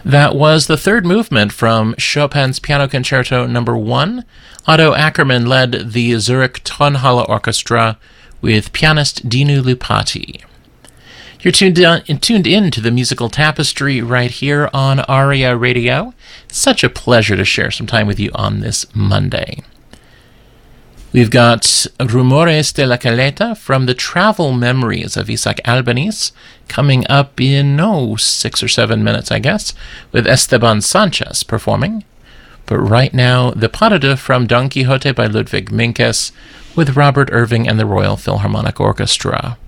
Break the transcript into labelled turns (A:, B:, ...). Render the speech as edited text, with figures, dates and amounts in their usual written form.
A: That was the third movement from Chopin's Piano Concerto No. 1. Otto Ackermann led the Zurich Tonhalle Orchestra with pianist Dinu Lupati. You're tuned in to the musical tapestry right here on ARIA Radio. Such a pleasure to share some time with you on this Monday. We've got Rumores de la Caleta from the Travel Memories of Isaac Albeniz coming up in, 6 or 7 minutes, I guess, with Esteban Sanchez performing. But right now, the Pas de Deux from Don Quixote by Ludwig Minkus with Robert Irving and the Royal Philharmonic Orchestra.